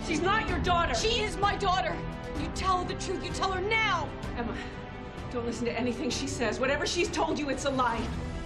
She's not your daughter. She is my daughter. You tell her the truth. You tell her now. Emma, don't listen to anything she says. Whatever she's told you, it's a lie.